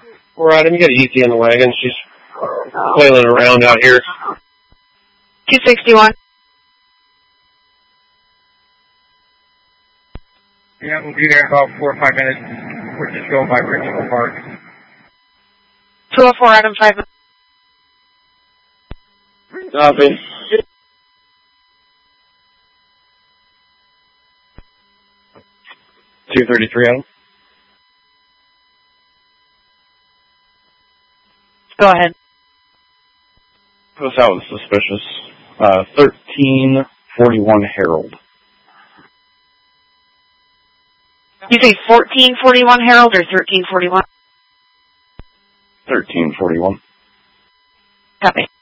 We're out. You got an ET in the wagon. She's flailing around out here. 261. Yeah, we'll be there in about 4 or 5 minutes. We're just going by Principal Park. 204, Adam 5. Copy. 233, Adam. Go ahead. This out was suspicious. 1341 Harold. You say 1441 Harold or 1341? 1341. Copy.